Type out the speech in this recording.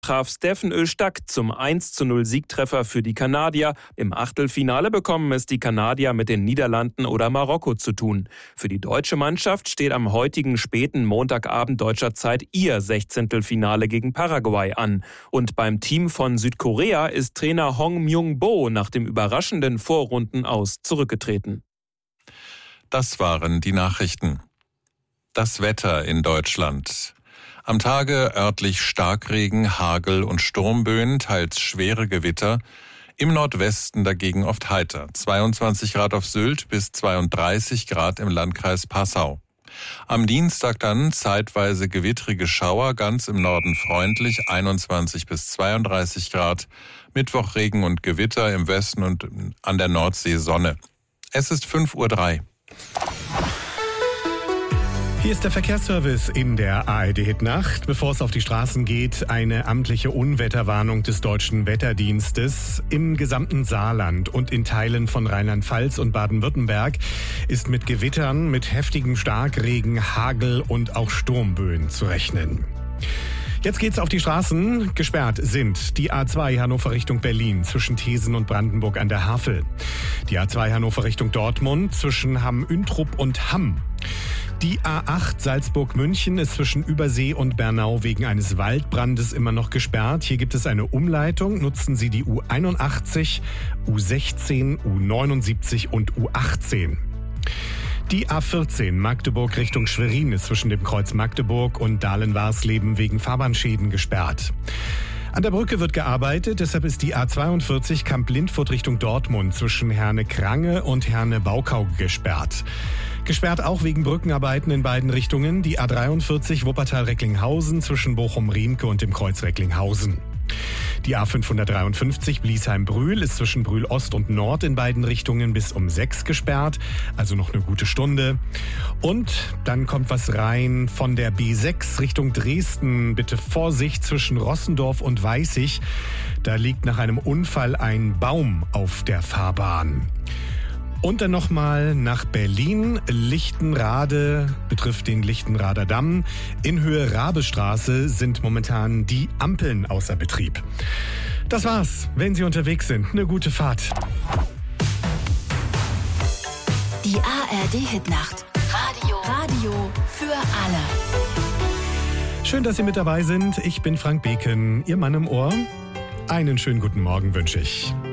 traf Steffen Öztag zum 1:0 Siegtreffer für die Kanadier. Im Achtelfinale bekommen es die Kanadier mit den Niederlanden oder Marokko zu tun. Für die deutsche Mannschaft steht am heutigen späten Montagabend deutscher Zeit ihr Sechzehntelfinale gegen Paraguay an. Und beim Team von Südkorea ist Trainer Hong Myung-bo nach dem überraschenden Vorrundenaus zurückgetreten. Das waren die Nachrichten. Das Wetter in Deutschland. Am Tage örtlich Starkregen, Hagel und Sturmböen, teils schwere Gewitter. Im Nordwesten dagegen oft heiter. 22 Grad auf Sylt bis 32 Grad im Landkreis Passau. Am Dienstag dann zeitweise gewittrige Schauer, ganz im Norden freundlich, 21 bis 32 Grad. Mittwoch Regen und Gewitter, im Westen und an der Nordsee Sonne. Es ist 5:03 Uhr. Hier ist der Verkehrsservice in der ARD-Hit-Nacht. Bevor es auf die Straßen geht, eine amtliche Unwetterwarnung des Deutschen Wetterdienstes. Im gesamten Saarland und in Teilen von Rheinland-Pfalz und Baden-Württemberg ist mit Gewittern, mit heftigem Starkregen, Hagel und auch Sturmböen zu rechnen. Jetzt geht's auf die Straßen. Gesperrt sind die A2 Hannover Richtung Berlin zwischen Thesen und Brandenburg an der Havel. Die A2 Hannover Richtung Dortmund zwischen Hamm-Üntrup und Hamm. Die A8 Salzburg-München ist zwischen Übersee und Bernau wegen eines Waldbrandes immer noch gesperrt. Hier gibt es eine Umleitung. Nutzen Sie die U81, U16, U79 und U18. Die A14 Magdeburg Richtung Schwerin ist zwischen dem Kreuz Magdeburg und Dahlen-Warsleben wegen Fahrbahnschäden gesperrt. An der Brücke wird gearbeitet, deshalb ist die A42 Kamp-Lindfurt Richtung Dortmund zwischen Herne-Krange und Herne-Baukau gesperrt. Gesperrt auch wegen Brückenarbeiten in beiden Richtungen die A43 Wuppertal-Recklinghausen zwischen Bochum-Riemke und dem Kreuz Recklinghausen. Die A553 Bliesheim-Brühl ist zwischen Brühl Ost und Nord in beiden Richtungen bis um 6 gesperrt, also noch eine gute Stunde. Und dann kommt was rein von der B6 Richtung Dresden. Bitte Vorsicht zwischen Rossendorf und Weißig. Da liegt nach einem Unfall ein Baum auf der Fahrbahn. Und dann nochmal nach Berlin. Lichtenrade betrifft den Lichtenrader Damm. In Höhe Rabestraße sind momentan die Ampeln außer Betrieb. Das war's. Wenn Sie unterwegs sind, eine gute Fahrt. Die ARD-Hitnacht. Radio für alle. Schön, dass Sie mit dabei sind. Ich bin Frank Beken, Ihr Mann im Ohr. Einen schönen guten Morgen wünsche ich.